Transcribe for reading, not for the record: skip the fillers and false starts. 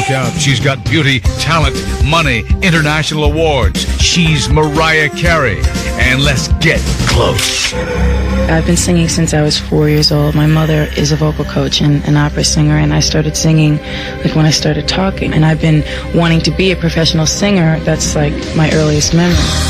Look out. She's got beauty, talent, money, international awards. She's Mariah Carey. And let's get close. I've been singing since I was 4 years old. My mother is a vocal coach and an opera singer, and I started singing like when I started talking. And I've been wanting to be a professional singer. That's like my earliest memory.